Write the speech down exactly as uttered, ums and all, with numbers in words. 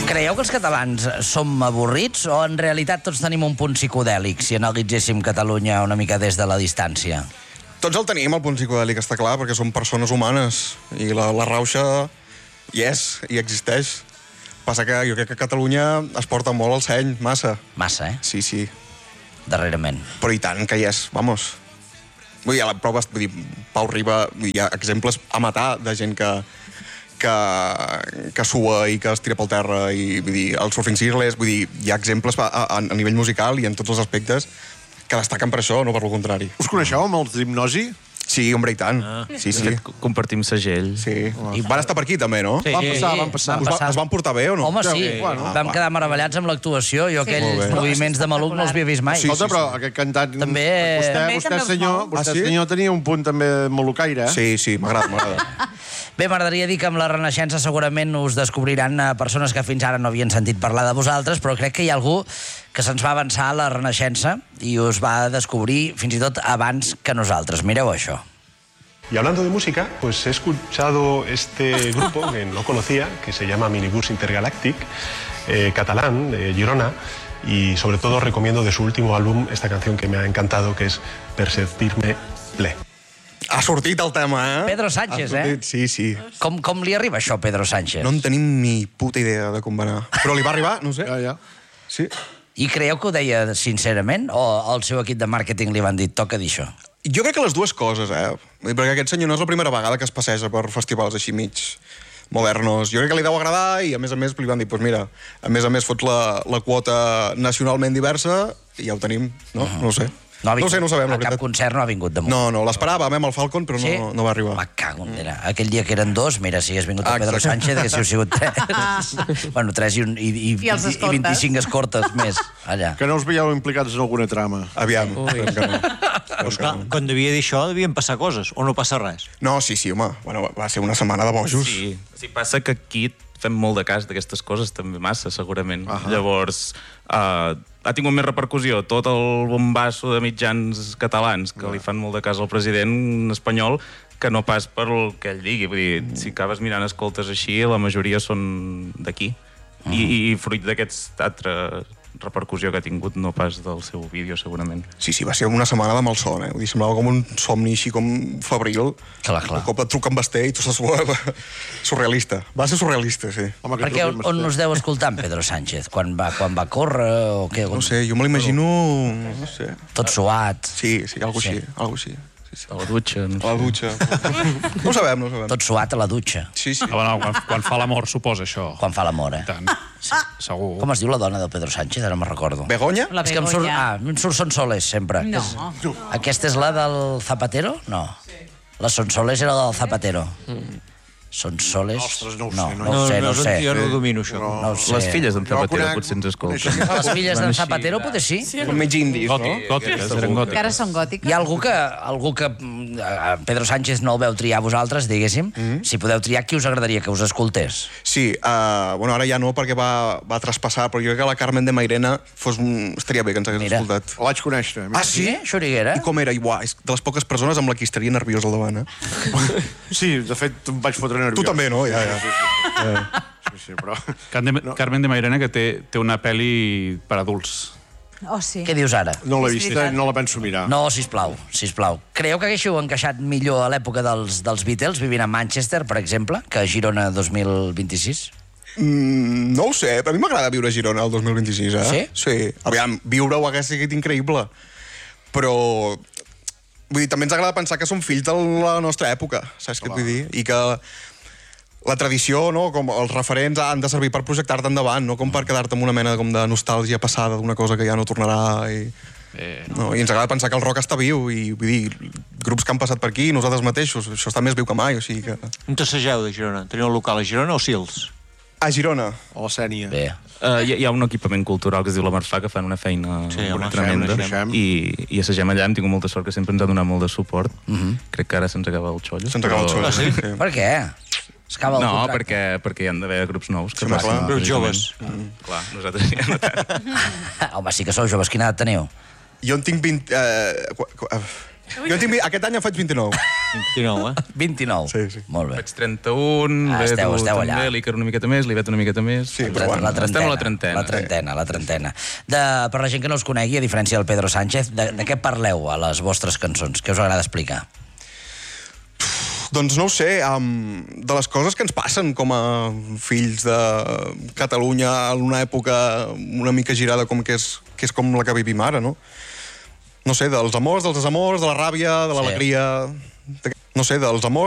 Creieu que els catalans som avorrits o en realitat tots tenim un punt psicodèlic si analitzéssim Catalunya una mica des de la distància? Tots el tenim, el punt psicodèlic, està clar, perquè som persones humanes i la, la rauxa hi és, hi existeix. Passa que jo crec que a Catalunya es porta molt el seny, massa. Massa, eh? Sí, sí. Darrerament. Però i tant que hi és, vamos. Vull dir, a la prova, vull dir, Pau Riba, hi ha exemples a matar de gent que, que, que sua i que es tira pel terra, i vull dir, el surfing circles, vull dir, hi ha exemples a, a, a nivell musical i en tots els aspectes que destaquen per això, no per lo contrari. Us coneixeu amb els d'Hipnosi? Sí, hombre, i tant. Ah, sí, sí. Compartim segell. Sí. I van estar per aquí, també, no? Sí. Van passar, van passar. Us va, es van portar bé o no? Home, sí. Sí. Bueno, vam quedar meravellats amb l'actuació. Jo Sí. aquells Molt bé. moviments de Maluc no els havia vist mai. Sí, Escolta, però aquest cantant... També- Vostè, També vostè, també els senyor, mou. vostè Ah, sí? senyor, tenia un punt també molucaire, eh? Sí, sí, m'agrada, m'agrada. Bé, m'agradaria dir que amb la Renaixença segurament us descobriran eh, persones que fins ara no havien sentit parlar de vosaltres, però crec que hi ha algú que se'ns va avançar a la Renaixença i us va descobrir fins i tot abans que nosaltres. Mireu això. Y hablando de música, pues he escuchado este grupo que no conocía, que se llama Minibus Intergalactic, eh, catalán, de Girona, y sobre todo recomiendo de su último álbum esta canción que me ha encantado, que es Per sentir-me ple. Ha sortit el tema, eh? Pedro Sánchez, Ha sortit, eh? Sí, sí. Com, com li arriba això, Pedro Sánchez? No en tenim ni puta idea de com va anar. Però li va arribar, no sé. Ja, ja. Sí. I creieu que ho deia sincerament o el seu equip de màrqueting li van dir toca dir això? Jo crec que les dues coses, eh? Perquè aquest senyor no és la primera vegada que es passeja per festivals així mig modernos. Jo crec que li deu agradar i, a més a més, li van dir, doncs pues mira, a més a més fots la, la quota nacionalment diversa i ja ho tenim, no? Uh -huh. No ho sé. No, ha no vingut, ho sé, no ho sabem, la a cap veritat. concert no ha vingut damunt. No, no, l'esperàvem, eh, amb el Falcon, però Sí? no, no va arribar. Me cago en Déu. Aquell dia que eren dos, mira, si hagués vingut el Ah, Pedro exacte. Sánchez, haguéssiu sigut tres. bueno, tres i, un, i, i, I els i, i escortes. vint-i-cinc escortes més, allà. Que no us veieu implicats en alguna trama. Aviam. Esperem que no. Però, esclar, quan devia dir això, devien passar coses, o no passa res? No, sí, sí, home. Bueno, va ser una setmana de bojos. Sí, sí, passa que aquí fem molt de cas d'aquestes coses, també massa, segurament. Ahà. Llavors, uh, ha tingut més repercussió tot el bombasso de mitjans catalans que li fan molt de cas al president espanyol que no pas per el que ell digui. Vull dir, si acabes mirant escoltes així, la majoria són d'aquí. Uh -huh. I, I fruit d'aquesta altra repercussió que ha tingut, no pas del seu vídeo, segurament. Sí, sí, va ser una setmana de malson, eh? Vull dir, semblava com un somni així com febril. Clar, clar. Un cop et truquen Basté i tu estàs surrealista. Va ser surrealista, sí. Home, que Perquè truquin on Basté. us deu escoltar en Pedro Sánchez? Quan va, quan va córrer o què? No sé, jo me l'imagino... No sé. Tot suat. Sí, sí, algo Sí. així, algo així. Sí, sí. A la dutxa, no A la dutxa. No ho sabem, no ho sabem. Tot suat a la dutxa. Sí, sí. Ah, bueno, quan, quan fa l'amor suposa això. Quan fa l'amor, eh? I tant. Segur. Com es diu la dona del Pedro Sánchez? Ara me'n recordo. Begoña? La És que em surt... Begoña. Ah, em surt Sonsoles, sempre. No. És... Aquesta és la del Zapatero? No. La Sonsoles era la del Zapatero. Sonsoles... Ostres, no ho sé, no, no. no ho sé, no ho sé. Jo no domino això. No ho sé. Les filles d'en Jo Zapatero conec- potser ens escolten. coneixia- Les filles d'en Van així. Zapatero potser sí. Són mig indis, Gòtic, no? gòtiques, eren Que gòtiques. ara són gòtiques. Hi ha algú que, algú que mm, a Pedro Sánchez no el veu triar vosaltres, diguéssim. Mm-hmm. Si podeu triar, qui us agradaria que us escoltés? Sí, uh, bueno, ara ja no, perquè va, va traspassar, però jo crec que la Carmen de Mairena fos un... estaria bé que ens hagués Mira. escoltat. La vaig conèixer. Ah, sí? Xuriguera? I com era? I, uah, és de les poques persones amb la qui estaria nerviós al davant, eh? Sí, de fet, em vaig fotre nerviós. Tu també, no? Ja, ja. Sí, sí, però... Carmen de, Carmen de Mairena, que té, té una pel·li per adults. Oh, sí. Què dius ara? No l'he És vista, veritat. no la penso mirar. No, sisplau, sisplau. Creieu que haguéssiu encaixat millor a l'època dels, dels Beatles, vivint a Manchester, per exemple, que a Girona dos mil vint-i-sis? Mm, no ho sé, però a mi m'agrada viure a Girona el dos mil vint-i-sis, eh? Sí? Sí. Aviam, viure-ho hagués sigut increïble. Però... Vull dir, també ens agrada pensar que som fills de la nostra època, saps què et vull dir? I que la tradició, no?, com els referents han de servir per projectar-te endavant, no com per quedar-te amb una mena com de nostàlgia passada d'una cosa que ja no tornarà. I... Eh, No, I ens agrada pensar que el rock està viu i, vull dir, grups que han passat per aquí, nosaltres mateixos, això està més viu que mai, o sigui que... On t'assegeu de Girona? Teniu un local a Girona o Sils? A Girona. A la Sènia. Bé. Uh, hi, hi ha un equipament cultural que es diu La Marfà, que fan una feina Sí, home, tremenda. assagem, assagem. I, I assagem allà, hem tingut molta sort que sempre ens ha donat molt de suport. Crec que ara se'ns acaba el xollo. Se'ns acaba el xollo. Ah, sí? Per què? Es acaba el No, contracte. perquè, perquè hi han d'haver grups nous. Que Sí, home, passin clar. Grups precisament. joves. Mm. Clar, nosaltres ja no tant. Home, sí que sou joves. Quina edat teniu? Jo en tinc vint... Eh, qu qu eh, Jo tinc, aquest any en faig vint-i-nou. vint-i-nou, eh? vint-i-nou. Sí, sí. Molt bé. Faig trenta-un, Ah, l'Edu esteu- esteu allà. també, l'Iker una miqueta més, l'Ivet una miqueta més. Sí, La però bueno. la trentena. Estem a la trentena. La trentena, la trentena. De, per la gent que no us conegui, a diferència del Pedro Sánchez, de, de què parleu a les vostres cançons? Què us agrada explicar? Doncs no ho sé, um, de les coses que ens passen com a fills de Catalunya en una època una mica girada com que és, que és com la que vivim ara, no? No sé, dels amors, dels desamors, de la ràbia, de l'alegria... No sé, dels amors,